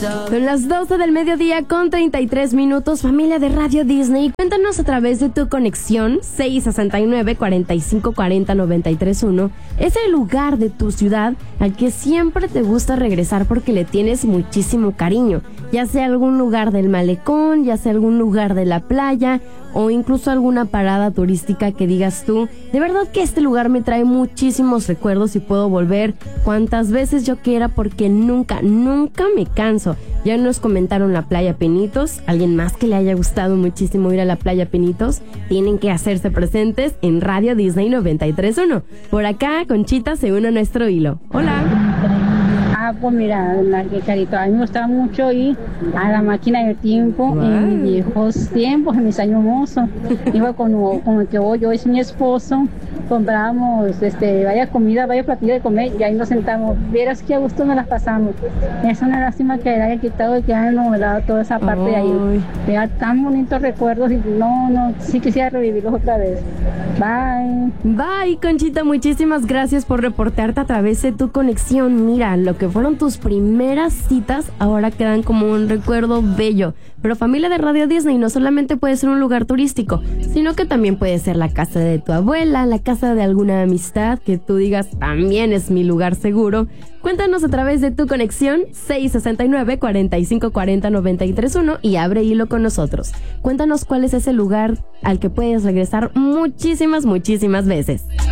Son las 12 del mediodía con 33 minutos, familia de Radio Disney. Cuéntanos a través de tu conexión 669-4540-931. Es el lugar de tu ciudad al que siempre te gusta regresar porque le tienes muchísimo cariño. Ya sea algún lugar del malecón, ya sea algún lugar de la playa o incluso alguna parada turística que digas tú, de verdad que este lugar me trae muchísimos recuerdos y puedo volver cuantas veces yo quiera porque nunca me canso. Ya nos comentaron la playa Penitos, alguien más que le haya gustado muchísimo ir a la playa Penitos, tienen que hacerse presentes en Radio Disney 93.1. Por acá, Conchita se une a nuestro hilo. Hola. Pues mira, Carito, a mí me gustaba mucho ir a la máquina del tiempo. Wow. En mis viejos tiempos, en mis años mozos. Iba con el que voy, yo es mi esposo, comprábamos vaya comida, vaya platillo de comer y ahí nos sentamos. Vieras que a gusto nos las pasamos. Es una lástima que haya quitado y que hayan novelado toda esa parte de ahí. Vea tan bonitos recuerdos y sí quisiera revivirlos otra vez. Bye. Bye, Conchita, muchísimas gracias por reportarte a través de tu conexión. Mira, lo que fueron tus primeras citas ahora quedan como un recuerdo bello. Pero familia de Radio Disney, no solamente puede ser un lugar turístico, sino que también puede ser la casa de tu abuela, la casa de alguna amistad que tú digas también es mi lugar seguro. Cuéntanos a través de tu conexión 669-4540-931 y abre hilo con nosotros. Cuéntanos cuál es ese lugar al que puedes regresar muchísimas veces.